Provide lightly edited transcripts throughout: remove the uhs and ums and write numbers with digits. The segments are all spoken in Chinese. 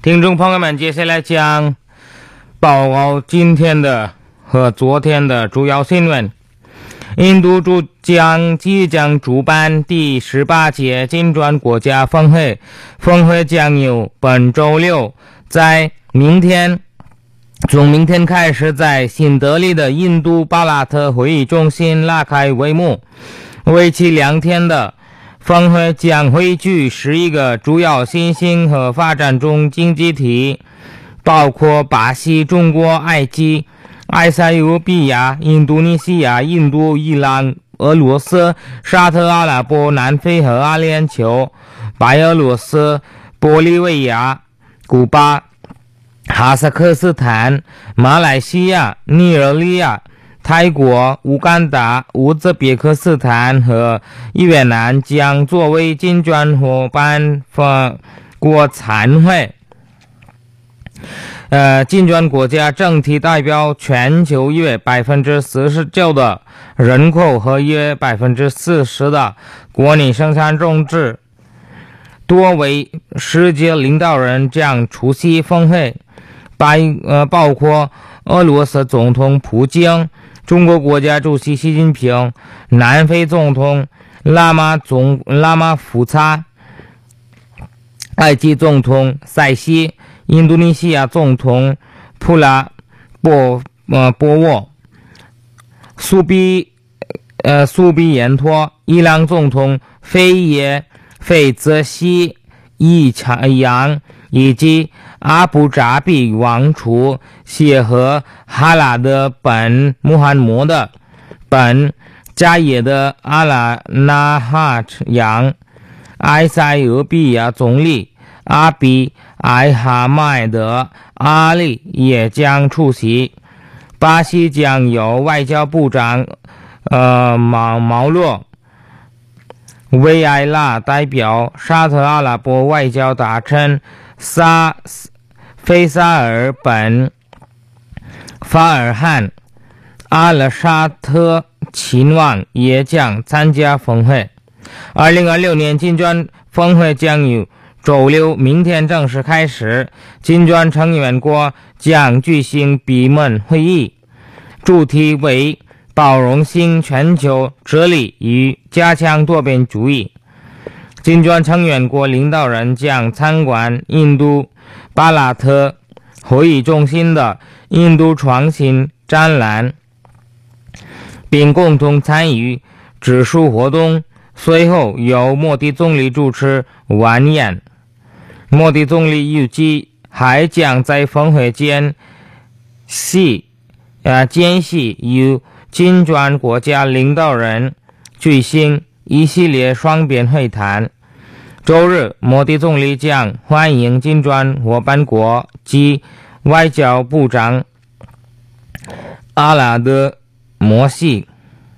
听众朋友们，接下来将报告今天的和昨天的主要新闻。印度即将主办第18届金砖国家峰会，峰会将由本周六从明天开始在新德里的印度巴拉特会议中心拉开帷幕。为期2天的峰会将汇聚11个主要新兴和发展中经济体，包括巴西、中国、埃及、埃塞俄比亚、印度尼西亚、印度、伊朗、俄罗斯、沙特阿拉伯、南非和阿联酋、白俄罗斯、玻利维亚、古巴、哈萨克斯坦、马来西亚、尼日利亚、泰国、乌干达、乌兹别克斯坦和越南将作为金砖伙伴国参会。金砖国家整体代表全球约 49% 的人口和约 40% 的国内生产总值。多位世界领导人将出席峰会，包括俄罗斯总统普京、中国国家主席习近平、南非总统拉马福萨、埃及总统塞西、印度尼西亚总统普拉波沃、苏比延托、伊朗总统费泽西伊扬以及阿布扎比王储谢赫哈拉德本穆罕默德本加耶德阿拉纳哈扬、埃塞俄比亚总理阿比埃哈迈德阿里也将出席。巴西将由外交部长毛洛维埃拉代表，沙特阿拉伯外交大臣费萨尔本法尔汗阿勒沙特亲王也将参加峰会。2026年金砖峰会将于周六明天正式开始，金砖成员国将举行闭门会议，主题为包容性全球治理与加强多边主义。金砖成员国领导人将参观印度巴拉特会议中心的印度创新展览，并共同参与植树活动。随后由莫迪总理主持晚宴。莫迪总理预计还将在峰会间隙与金砖国家领导人举行一系列双边会谈。周日，莫迪总理将欢迎金砖伙伴国及外交部长阿拉德摩西。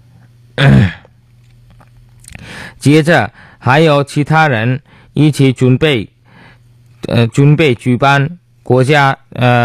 接着还有其他人一起准备举办国家